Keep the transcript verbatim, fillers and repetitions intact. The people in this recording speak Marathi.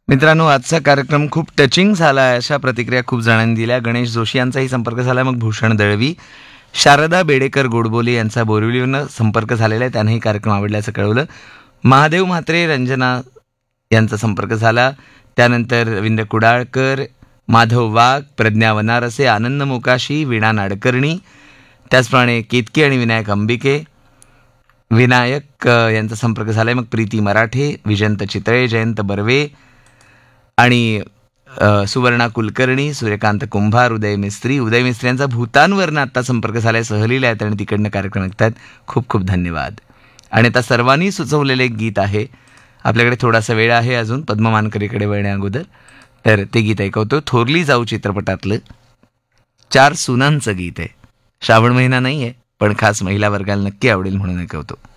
मित्रांनो, आजचा कार्यक्रम खूप टचिंग झाला आहे अशा प्रतिक्रिया खूप जणांनी दिल्या. गणेश जोशी यांचाही संपर्क झाला, मग भूषण दळवी, शारदा बेडेकर गोडबोले यांचा बोरिवलीवरनं संपर्क झालेला आहे, त्यांनाही कार्यक्रम आवडल्याचं कळवलं. महादेव म्हात्रे, रंजना यांचा संपर्क झाला. त्यानंतर रवींद्र कुडाळकर, माधव वाघ, प्रज्ञा वनारसे, आनंद मोकाशी, वीणा नाडकर्णी, त्याचप्रमाणे केतकी आणि विनायक अंबिके, विनायक अ, यांचा संपर्क झाला आहे. मग प्रीती मराठे, विजंत चितळे, जयंत बर्वे आणि अ, सुवर्णा कुलकर्णी, सूर्यकांत कुंभार, उदय मिस्त्री उदय मिस्त्री यांचा भूतानवरनं आत्ता संपर्क झाला आहे, सहलीला आहेत आणि तिकडनं कार्यक्रम ऐकतात. खूप खूप धन्यवाद. आणि आता सर्वांनी सुचवलेलं एक गीत आहे, आपल्याकडे थोडासा वेळ आहे अजून पद्म मानकरीकडे वळण्या अगोदर, तर ते गीत ऐकवतो. थोरली जाऊ चित्रपटातलं चार सुनांचं गीत आहे. श्रावण महिना नाही आहे, पण खास महिला वर्गाला नक्की आवडेल म्हणून ऐकवतो.